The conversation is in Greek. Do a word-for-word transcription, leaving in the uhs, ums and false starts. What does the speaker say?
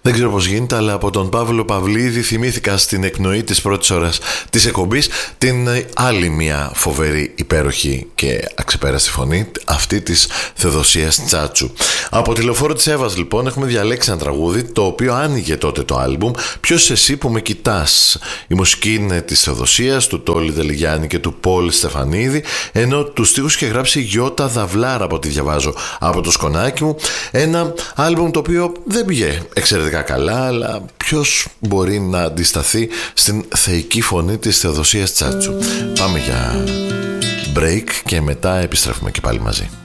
Δεν ξέρω πώς γίνεται, αλλά από τον Παύλο Παυλίδη θυμήθηκα στην εκπνοή της πρώτης ώρας της εκπομπής την άλλη μια φοβερή, υπέροχη και αξεπέραστη φωνή, αυτή της Θεοδοσίας Τσάτσου. Από τη Λεωφόρο της Εύας λοιπόν έχουμε διαλέξει ένα τραγούδι το οποίο άνοιγε τότε το άλμπουμ «Ποιος εσύ που με κοιτάς». Η μουσική είναι της Θεοδοσίας, του Τόλι Δελιγιάννη και του Πολ Στεφανίδη, ενώ τους στίχους είχε γράψει η Γιώτα Δαυλάρα, από ό,τι διαβάζω από το σκονάκι μου. Ένα άλμπουμ το οποίο δεν πήγε εξαιρετικά καλά, αλλά ποιος μπορεί να αντισταθεί στην θεϊκή φωνή της Θεοδοσίας Τσάτσου. Πάμε για break και μετά επιστρέφουμε και πάλι μαζί.